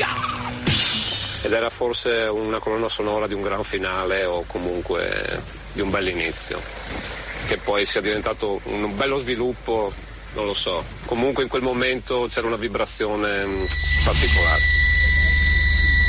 Ed era forse una colonna sonora di un gran finale o comunque di un bell'inizio, che poi sia diventato un bello sviluppo, non lo so. Comunque in quel momento c'era una vibrazione particolare.